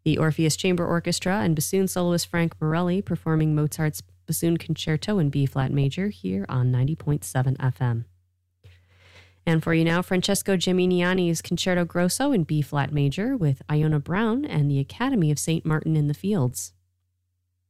The Orpheus Chamber Orchestra and bassoon soloist Frank Morelli performing Mozart's Bassoon Concerto in B-flat major here on 90.7 FM. And for you now, Francesco Geminiani's Concerto Grosso in B-flat major with Iona Brown and the Academy of St. Martin in the Fields.